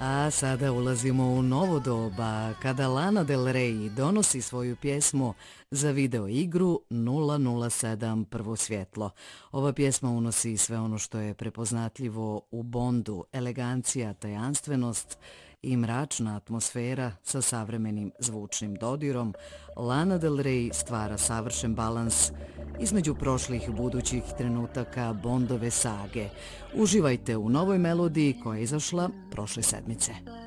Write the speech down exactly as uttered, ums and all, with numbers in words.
A sada ulazimo u novo doba, kada Lana Del Rey donosi svoju pjesmu za video igru nula nula sedam Prvo svjetlo. Ova pjesma unosi sve ono što je prepoznatljivo u Bondu, elegancija, tajanstvenost i mračna atmosfera sa savremenim zvučnim dodirom. Lana Del Rey stvara savršen balans između prošlih i budućih trenutaka Bondove sage. Uživajte u novoj melodiji koja je izašla prošle sedmice.